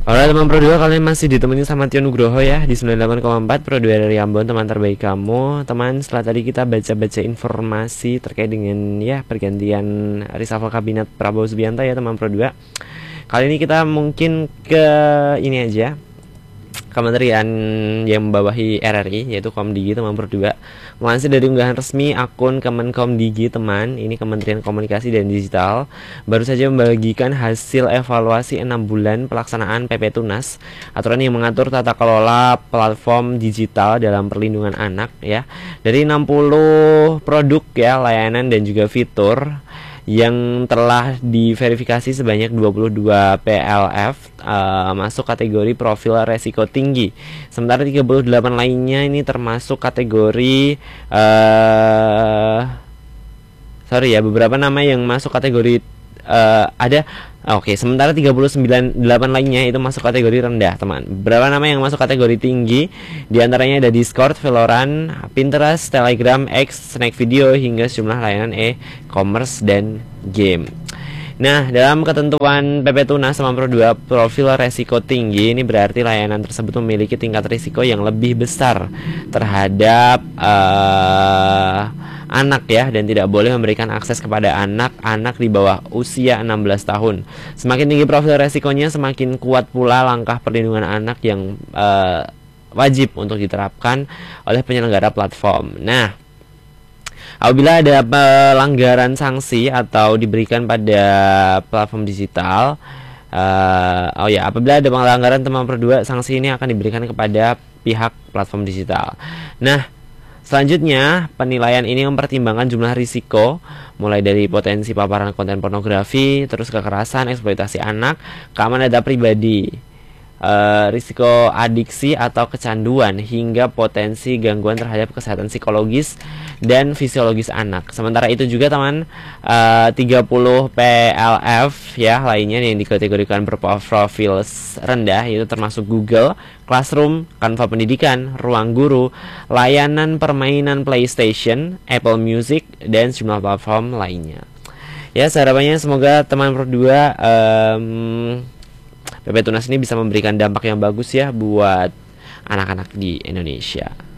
Halo teman Pro 2, kalian masih ditemani sama Tio Nugroho ya di 98,4 Pro 2 dari Ambon, teman terbaik kamu. Teman, setelah tadi kita baca-baca informasi terkait dengan ya pergantian reshuffle kabinet Prabowo Subianto ya teman Pro 2. Kali ini kita mungkin ke ini aja, kementerian yang membawahi RRI yaitu Komdigi teman Pro 2. Melansir dari unggahan resmi akun Kemenkomdigi teman, ini Kementerian Komunikasi dan Digital baru saja membagikan hasil evaluasi 6 bulan pelaksanaan PP Tunas, aturan yang mengatur tata kelola platform digital dalam perlindungan anak ya. Dari 60 produk ya, layanan dan juga fitur yang telah diverifikasi sebanyak 22 PLF masuk kategori profil resiko tinggi. Sementara 38 lainnya ini termasuk kategori beberapa nama yang masuk kategori ada. Oke, sementara 8 lainnya itu masuk kategori rendah, teman. Berapa nama yang masuk kategori tinggi? Di antaranya ada Discord, Valorant, Pinterest, Telegram, X, Snack Video, hingga sejumlah layanan e-commerce dan game. Nah, dalam ketentuan PP Tunas teman Pro 2, profil resiko tinggi ini berarti layanan tersebut memiliki tingkat risiko yang lebih besar terhadap anak ya, dan tidak boleh memberikan akses kepada anak-anak di bawah usia 16 tahun. Semakin tinggi profil resikonya, semakin kuat pula langkah perlindungan anak yang wajib untuk diterapkan oleh penyelenggara platform. Nah, apabila ada pelanggaran sanksi atau diberikan pada platform digital, apabila ada pelanggaran teman Pro 2, sanksi ini akan diberikan kepada pihak platform digital. Nah, selanjutnya, penilaian ini mempertimbangkan jumlah risiko, mulai dari potensi paparan konten pornografi, terus kekerasan, eksploitasi anak, keamanan data pribadi, risiko adiksi atau kecanduan, hingga potensi gangguan terhadap kesehatan psikologis dan fisiologis anak. Sementara itu juga teman, 30 PLF ya lainnya yang dikategorikan berprofil rendah, itu termasuk Google Classroom, Canva Pendidikan, Ruang Guru, layanan permainan PlayStation, Apple Music, dan sejumlah platform lainnya. Ya, harapannya semoga teman Pro 2 PP Tunas ini bisa memberikan dampak yang bagus ya buat anak-anak di Indonesia.